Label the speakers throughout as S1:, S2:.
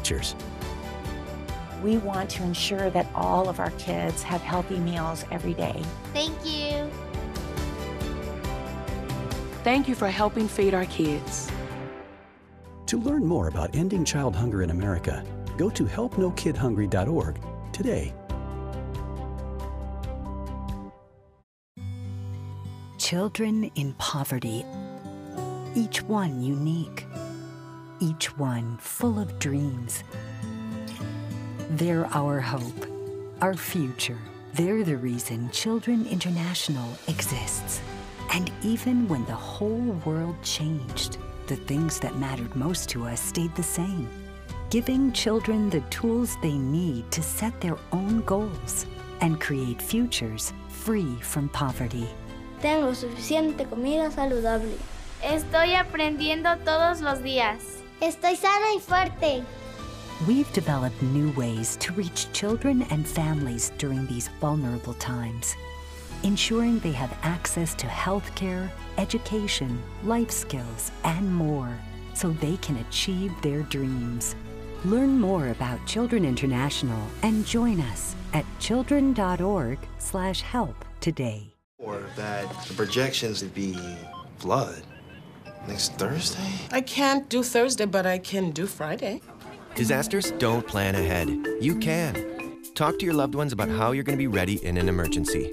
S1: futures.
S2: We want to ensure that all of our kids have healthy meals every day.
S3: Thank you.
S4: Thank you for helping feed our kids.
S1: To learn more about ending child hunger in America, go to helpnokidhungry.org today.
S5: Children in poverty, each one unique, each one full of dreams. They're our hope, our future. They're the reason Children International exists. And even when the whole world changed, the things that mattered most to us stayed the same. Giving children the tools they need to set their own goals and create futures free from poverty.
S3: Tengo suficiente comida saludable. Estoy aprendiendo todos los días. Estoy sana y fuerte.
S5: We've developed new ways to reach children and families during these vulnerable times, ensuring they have access to healthcare, education, life skills, and more, so they can achieve their dreams. Learn more about Children International and join us at children.org/help today.
S6: Or that the projections would be flood next Thursday?
S7: I can't do Thursday, but I can do Friday.
S8: Disasters don't plan ahead. You can. Talk to your loved ones about how you're going to be ready in an emergency.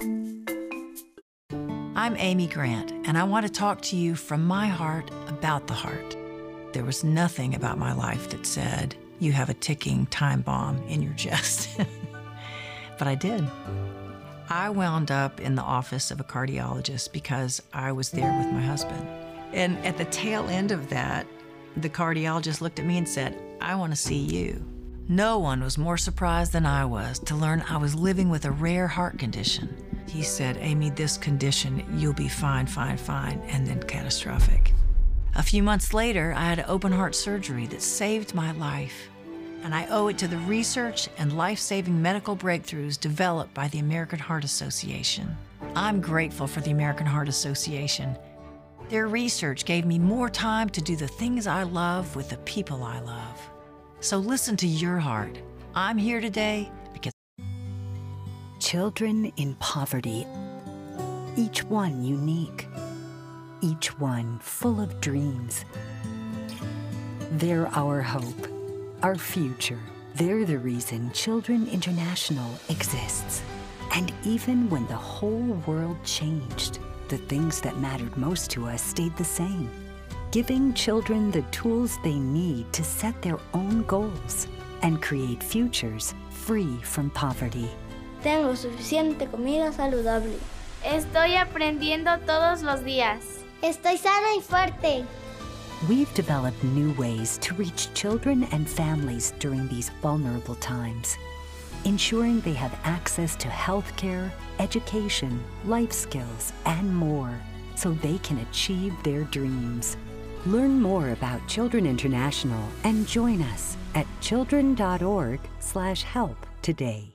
S9: I'm Amy Grant, and I want to talk to you from my heart about the heart. There was nothing about my life that said, you have a ticking time bomb in your chest. But I did. I wound up in the office of a cardiologist because I was there with my husband. And at the tail end of that, the cardiologist looked at me and said, I want to see you. No one was more surprised than I was to learn I was living with a rare heart condition. He said, Amy, this condition, you'll be fine, and then catastrophic. A few months later, I had open heart surgery that saved my life. And I owe it to the research and life-saving medical breakthroughs developed by the American Heart Association. I'm grateful for the American Heart Association. Their research gave me more time to do the things I love with the people I love. So listen to your heart. I'm here today because
S5: Children in poverty, each one unique, each one full of dreams. They're our hope, our future. They're the reason Children International exists. And even when the whole world changed, the things that mattered most to us stayed the same. Giving children the tools they need to set their own goals and create futures free from poverty.
S3: Tengo suficiente comida saludable. Estoy aprendiendo todos los días. Estoy sana y fuerte.
S5: We've developed new ways to reach children and families during these vulnerable times, ensuring they have access to healthcare, education, life skills, and more, so they can achieve their dreams. Learn more about Children International and join us at children.org/help today.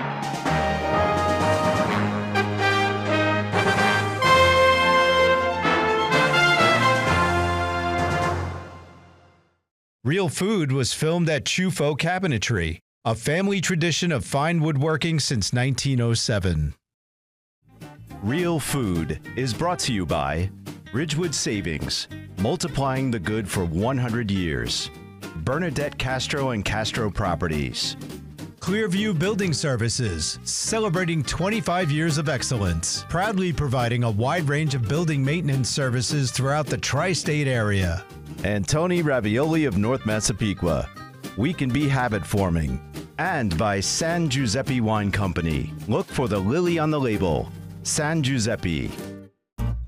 S10: Real Food was filmed at Chufo Cabinetry, a family tradition of fine woodworking since 1907.
S11: Real Food is brought to you by Ridgewood Savings, multiplying the good for 100 years. Bernadette Castro and Castro Properties.
S10: Clearview Building Services, celebrating 25 years of excellence, proudly providing a wide range of building maintenance services throughout the tri-state area.
S11: And Tony Ravioli of North Massapequa. We can be habit forming. And by San Giuseppe Wine Company. Look for the lily on the label. San Giuseppe.